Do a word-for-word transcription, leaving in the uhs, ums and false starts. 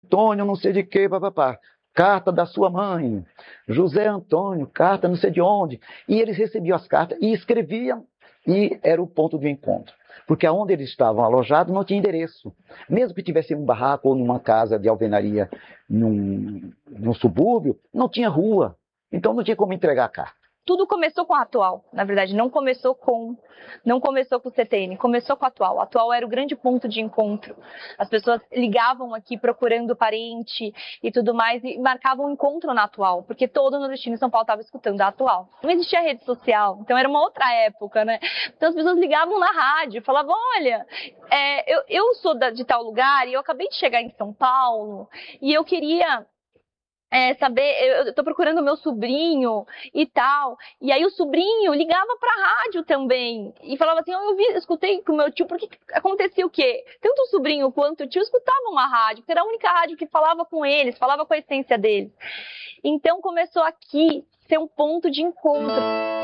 Antônio, não sei de que, papapá. Carta da sua mãe. José Antônio, carta não sei de onde. E eles recebiam as cartas e escreviam, e era o ponto de encontro. Porque aonde eles estavam alojados não tinha endereço. Mesmo que tivesse um barraco ou numa casa de alvenaria num, num subúrbio, não tinha rua. Então não tinha como entregar a carta. Tudo começou com a Atual, na verdade, não começou com, não começou com o C T N, começou com a Atual. A Atual era o grande ponto de encontro. As pessoas ligavam aqui procurando parente e tudo mais e marcavam um encontro na Atual, porque todo nordestino em São Paulo estava escutando a Atual. Não existia rede social, então era uma outra época, né? Então as pessoas ligavam na rádio, falavam, olha, é, eu, eu sou da, de tal lugar e eu acabei de chegar em São Paulo e eu queria... É, saber, eu tô procurando o meu sobrinho e tal, e aí o sobrinho ligava pra rádio também, e falava assim, oh, eu vi, escutei com o meu tio, porque acontecia o quê? Tanto o sobrinho quanto o tio escutavam uma rádio, porque era a única rádio que falava com eles, falava com a essência deles. Então começou aqui ser um ponto de encontro.